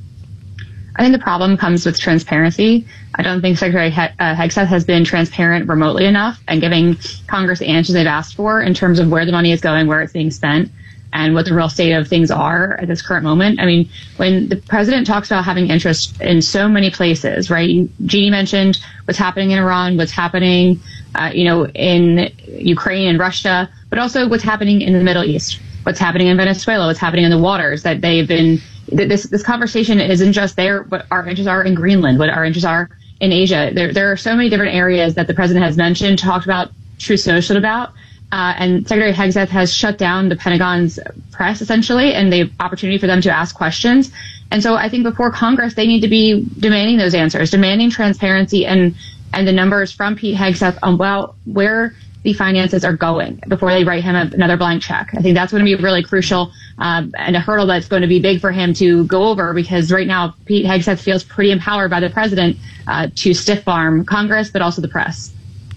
I think the problem comes with transparency. I don't think Secretary he- uh, Hegseth has been transparent remotely enough and giving Congress the answers they've asked for in terms of where the money is going, where it's being spent, and what the real state of things are at this current moment. I mean, when the president talks about having interest in so many places, right? Jeannie mentioned what's happening in Iran, what's happening, uh, you know, in Ukraine and Russia, but also what's happening in the Middle East, what's happening in Venezuela, what's happening in the waters that they've been, this, this conversation isn't just there, but our interests are in Greenland, what our interests are in Asia. There, there are so many different areas that the president has mentioned, talked about, Truth Social about. Uh, and Secretary Hegseth has shut down the Pentagon's press, essentially, and the opportunity for them to ask questions. And so I think before Congress, they need to be demanding those answers, demanding transparency and, and the numbers from Pete Hegseth on, well, where the finances are going before they write him another blank check. I think that's going to be really crucial um, and a hurdle that's going to be big for him to go over, because right now Pete Hegseth feels pretty empowered by the president uh, to stiff-arm Congress, but also the press.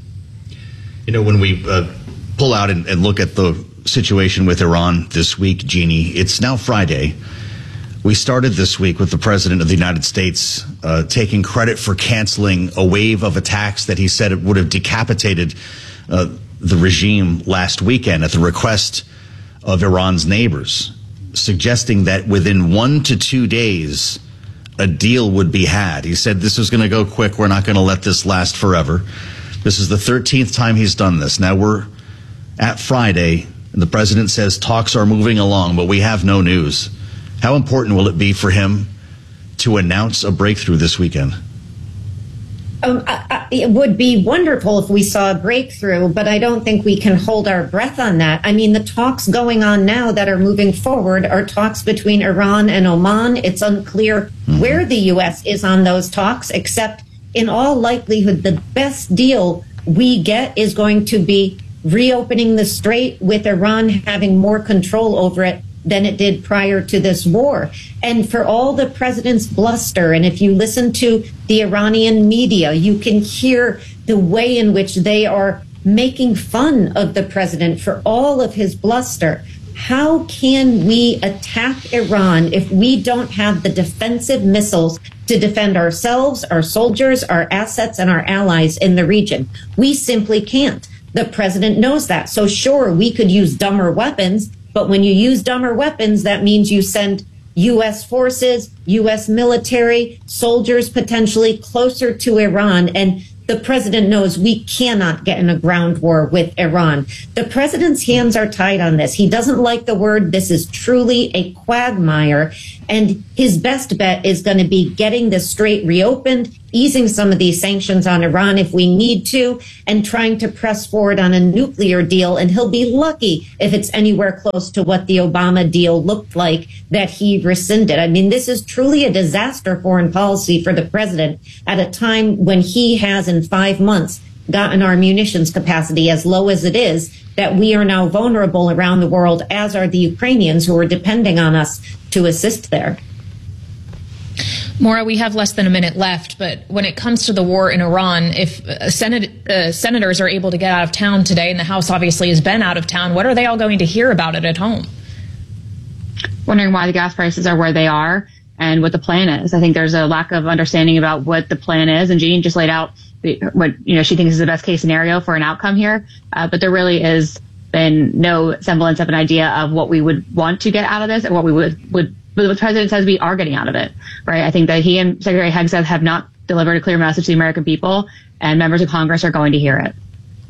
You know, when we uh, pull out and, and look at the situation with Iran this week, Jeannie, it's now Friday. We started this week with the President of the United States uh, taking credit for canceling a wave of attacks that he said it would have decapitated uh, the regime last weekend at the request of Iran's neighbors, suggesting that within one to two days, a deal would be had. He said this was going to go quick. We're not going to let this last forever. This is the thirteenth time he's done this. Now we're at Friday, and the president says talks are moving along, but we have no news. How important will it be for him to announce a breakthrough this weekend? Um, I, I, it would be wonderful if we saw a breakthrough, but I don't think we can hold our breath on that. I mean, the talks going on now that are moving forward are talks between Iran and Oman. It's unclear mm-hmm. where the U S is on those talks, except in all likelihood, the best deal we get is going to be reopening the strait with Iran having more control over it than it did prior to this war. And for all the president's bluster, and if you listen to the Iranian media, you can hear the way in which they are making fun of the president for all of his bluster. How can we attack Iran if we don't have the defensive missiles to defend ourselves, our soldiers, our assets, and our allies in the region? We simply can't. The president knows that. So sure, we could use dumber weapons, but when you use dumber weapons, that means you send U S forces, U S military, soldiers potentially closer to Iran. And the president knows we cannot get in a ground war with Iran. The president's hands are tied on this. He doesn't like the word. This is truly a quagmire. And his best bet is going to be getting the strait reopened, easing some of these sanctions on Iran if we need to, and trying to press forward on a nuclear deal. And he'll be lucky if it's anywhere close to what the Obama deal looked like that he rescinded. I mean, this is truly a disaster foreign policy for the president at a time when he has in five months gotten our munitions capacity as low as it is, that we are now vulnerable around the world, as are the Ukrainians who are depending on us to assist there. Maura, we have less than a minute left, but when it comes to the war in Iran, if uh, Senate, uh, senators are able to get out of town today, and the House obviously has been out of town, what are they all going to hear about it at home? Wondering why the gas prices are where they are and what the plan is. I think there's a lack of understanding about what the plan is, and Jean just laid out what you know she thinks is the best case scenario for an outcome here, uh, but there really is been no semblance of an idea of what we would want to get out of this and what we would would what the president says we are getting out of it, right? I think that he and Secretary Hegseth have not delivered a clear message to the American people, and members of Congress are going to hear it.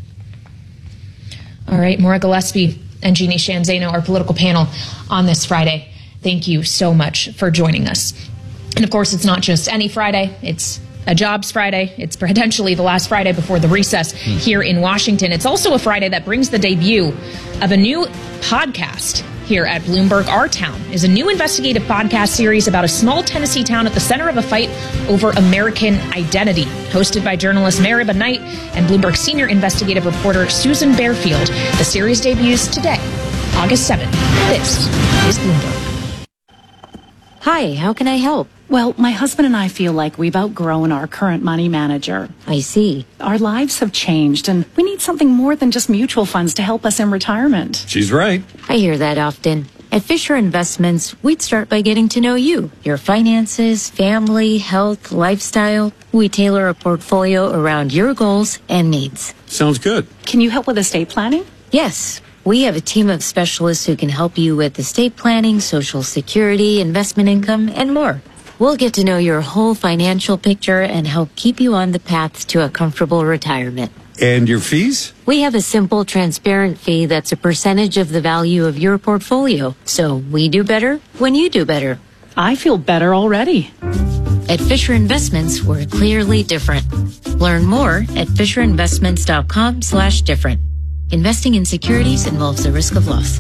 All right, Maura Gillespie and Jeannie Sheehan Zaino, our political panel on this Friday. Thank you so much for joining us. And of course, it's not just any Friday, it's a Jobs Friday. It's potentially the last Friday before the recess here in Washington. It's also a Friday that brings the debut of a new podcast here at Bloomberg. Our Town is a new investigative podcast series about a small Tennessee town at the center of a fight over American identity. Hosted by journalist Mariba Knight and Bloomberg senior investigative reporter Susan Barefield. The series debuts today, August seventh. This is Bloomberg. Hi, how can I help? Well, my husband and I feel like we've outgrown our current money manager. I see. Our lives have changed, and we need something more than just mutual funds to help us in retirement. She's right. I hear that often. At Fisher Investments, we'd start by getting to know you, your finances, family, health, lifestyle. We tailor a portfolio around your goals and needs. Sounds good. Can you help with estate planning? Yes. We have a team of specialists who can help you with estate planning, Social Security, investment income, and more. We'll get to know your whole financial picture and help keep you on the path to a comfortable retirement. And your fees? We have a simple, transparent fee that's a percentage of the value of your portfolio. So we do better when you do better. I feel better already. At Fisher Investments, we're clearly different. Learn more at fisherinvestments.com slash different. Investing in securities involves the risk of loss.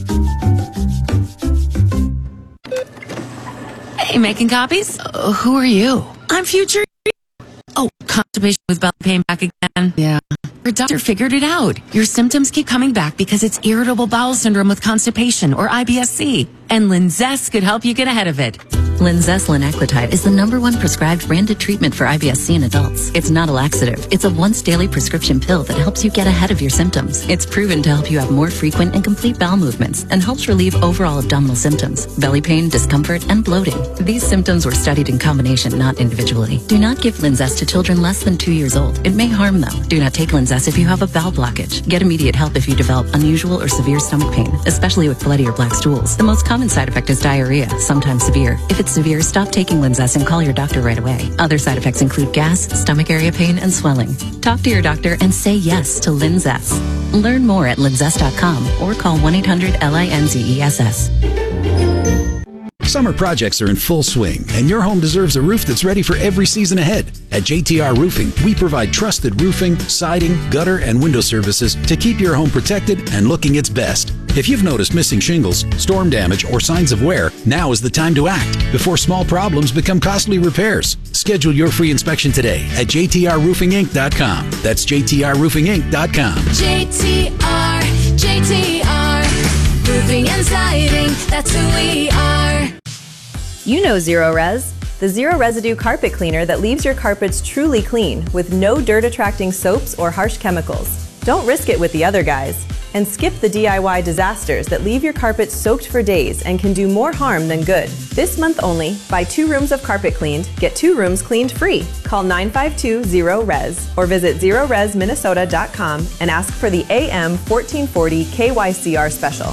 Hey, making copies? Uh, who are you? I'm Future. Oh, constipation with belly pain back again. Yeah. Your doctor figured it out. Your symptoms keep coming back because it's irritable bowel syndrome with constipation, or I B S C. And Linzess could help you get ahead of it. Linzess linaclotide is the number one prescribed branded treatment for I B S C in adults. It's not a laxative. It's a once daily prescription pill that helps you get ahead of your symptoms. It's proven to help you have more frequent and complete bowel movements and helps relieve overall abdominal symptoms, belly pain, discomfort, and bloating. These symptoms were studied in combination, not individually. Do not give Linzess to children less than two years old. It may harm, though. Do not take Linzess if you have a bowel blockage. Get immediate help if you develop unusual or severe stomach pain, especially with bloody or black stools. The most common side effect is diarrhea, sometimes severe. If it's severe, stop taking Linzess and call your doctor right away. Other side effects include gas, stomach area pain, and swelling. Talk to your doctor and say yes to Linzess. Learn more at linzess dot com or call one eight hundred L I N Z E S S. Summer projects are in full swing, and your home deserves a roof that's ready for every season ahead. At J T R Roofing, we provide trusted roofing, siding, gutter, and window services to keep your home protected and looking its best. If you've noticed missing shingles, storm damage, or signs of wear, now is the time to act before small problems become costly repairs. Schedule your free inspection today at J T R roofing inc dot com. That's J T R roofing inc dot com. J T R, J T R, roofing and siding, that's who we are. You know Zero Res, the zero residue carpet cleaner that leaves your carpets truly clean with no dirt attracting soaps or harsh chemicals. Don't risk it with the other guys. And skip the D I Y disasters that leave your carpet soaked for days and can do more harm than good. This month only, buy two rooms of carpet cleaned, get two rooms cleaned free. Call nine five two zero R E S or visit zero res minnesota dot com and ask for the A M fourteen forty K Y C R special.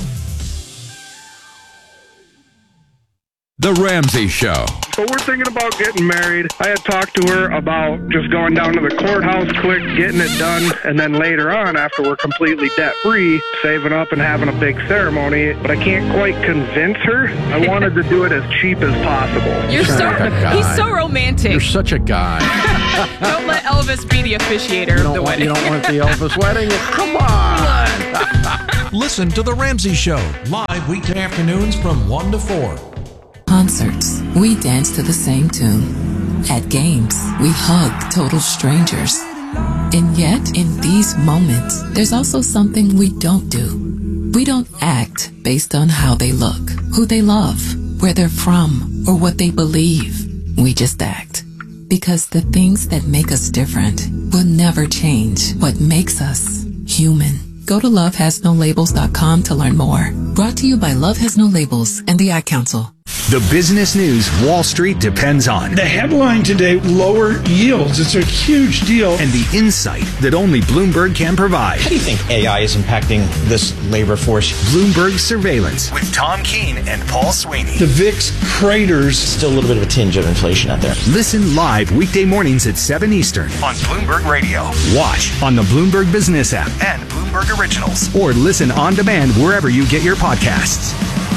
The Ramsey Show. So we're thinking about getting married. I had talked to her about just going down to the courthouse quick, getting it done, and then later on, after we're completely debt-free, saving up and having a big ceremony. But I can't quite convince her. I wanted to do it as cheap as possible. You're so, he's so romantic. You're such a guy. Don't let Elvis be the officiator of the want, wedding. You don't want the Elvis wedding? Come on. Listen to The Ramsey Show, live weekday afternoons from one to four. Concerts, we dance to the same tune. At games, we hug total strangers. And yet, in these moments, there's also something we don't do. We don't act based on how they look, who they love, where they're from, or what they believe. We just act. Because the things that make us different will never change what makes us human. Go to love has no labels dot com to learn more. Brought to you by Love Has No Labels and the Ad Council. The business news Wall Street depends on. The headline today, lower yields. It's a huge deal. And the insight that only Bloomberg can provide. How do you think A I is impacting this labor force? Bloomberg Surveillance with Tom Keene and Paul Sweeney. The V I X craters. Still a little bit of a tinge of inflation out there. Listen live weekday mornings at seven Eastern on Bloomberg Radio. Watch on the Bloomberg Business app and Bloomberg Originals. Or listen on demand wherever you get your podcasts.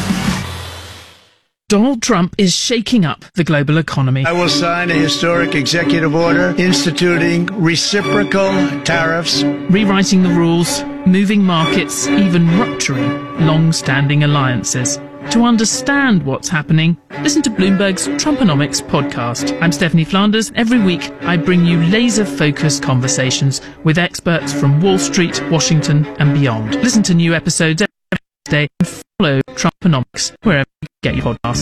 Donald Trump is shaking up the global economy. I will sign a historic executive order instituting reciprocal tariffs, rewriting the rules, moving markets, even rupturing long-standing alliances. To understand what's happening, listen to Bloomberg's Trumponomics podcast. I'm Stephanie Flanders. Every week, I bring you laser-focused conversations with experts from Wall Street, Washington, and beyond. Listen to new episodes every day and follow Trumponomics wherever you get your podcasts.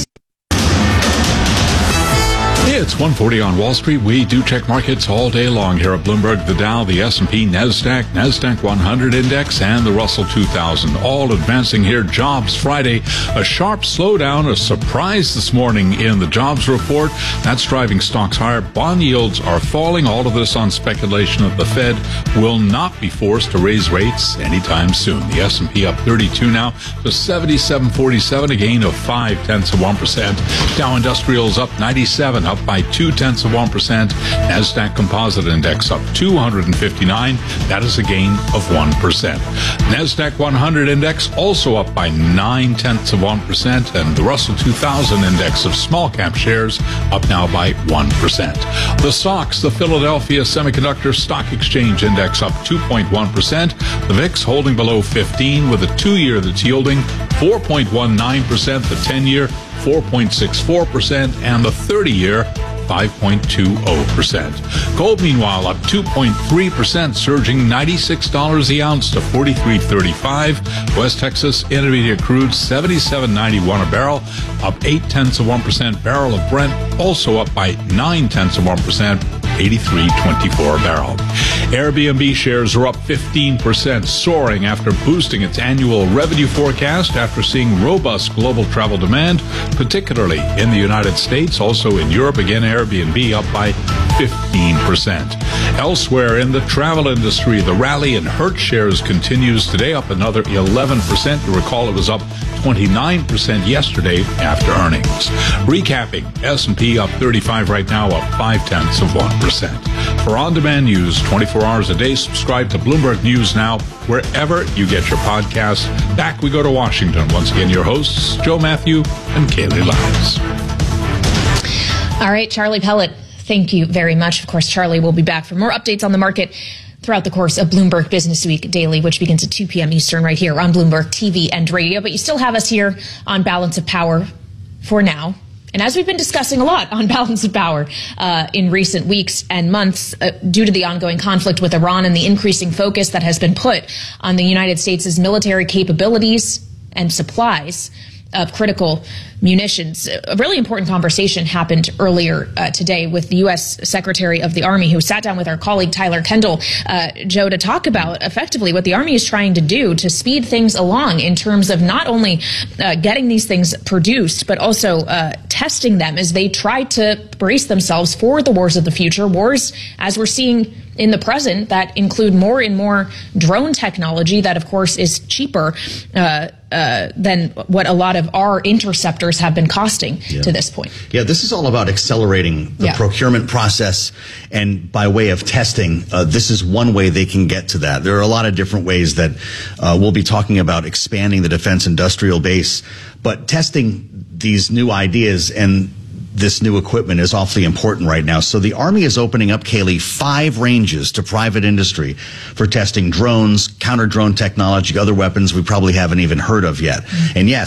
It's one forty on Wall Street. We do check markets all day long here at Bloomberg. The Dow, the S and P, NASDAQ, NASDAQ one hundred Index, and the Russell two thousand all advancing here. Jobs Friday, a sharp slowdown, a surprise this morning in the jobs report. That's driving stocks higher. Bond yields are falling. All of this on speculation that the Fed will not be forced to raise rates anytime soon. The S and P up thirty-two now to seventy-seven forty-seven, a gain of five tenths of one percent. Dow Industrials up ninety-seven, up by two tenths of one percent. NASDAQ Composite Index up two hundred fifty-nine. That is a gain of one percent. NASDAQ one hundred Index also up by nine tenths of one percent. And the Russell two thousand Index of small cap shares up now by one percent. The S O X, the Philadelphia Semiconductor Stock Exchange Index up two point one percent. The V I X holding below fifteen with a two-year that's yielding four point one nine percent. The ten-year four point six four percent, and the thirty-year five point two zero percent. Gold, meanwhile, up two point three percent, surging ninety-six dollars the ounce to forty-three thirty-five. West Texas Intermediate crude seventy-seven ninety-one a barrel, up eight tenths of one percent. Barrel of Brent also up by nine tenths of one percent, eighty-three twenty-four a barrel. Airbnb shares are up fifteen percent, soaring after boosting its annual revenue forecast after seeing robust global travel demand, particularly in the United States. Also in Europe, again, Airbnb up by fifteen percent. Elsewhere in the travel industry, the rally in Hertz shares continues today, up another eleven percent. You recall it was up twenty-nine percent yesterday after earnings. Recapping, S and P up thirty-five right now, up five tenths of one percent. For on-demand news twenty-four hours a day, subscribe to Bloomberg News Now wherever you get your podcasts. Back we go to Washington. Once again, your hosts, Joe Matthew and Kaylee Lyles. All right, Charlie Pellet, thank you very much. Of course, Charlie will be back for more updates on the market throughout the course of Bloomberg Business Week Daily, which begins at two p.m. Eastern right here on Bloomberg T V and radio. But you still have us here on Balance of Power for now. And as we've been discussing a lot on Balance of Power uh, in recent weeks and months, uh, due to the ongoing conflict with Iran and the increasing focus that has been put on the United States' military capabilities and supplies, of critical munitions. A really important conversation happened earlier uh, today with the U S Secretary of the Army, who sat down with our colleague Tyler Kendall, uh, Joe, to talk about effectively what the Army is trying to do to speed things along in terms of not only uh, getting these things produced, but also uh, testing them as they try to brace themselves for the wars of the future, wars, as we're seeing in the present, that include more and more drone technology that, of course, is cheaper uh, uh, than what a lot of our interceptors have been costing yeah. to this point. Yeah, this is all about accelerating the yeah. procurement process, and by way of testing, uh, this is one way they can get to that. There are a lot of different ways that uh, we'll be talking about expanding the defense industrial base, but testing these new ideas and this new equipment is awfully important right now. So the Army is opening up, Kaylee, five ranges to private industry for testing drones, counter-drone technology, other weapons we probably haven't even heard of yet. And yes,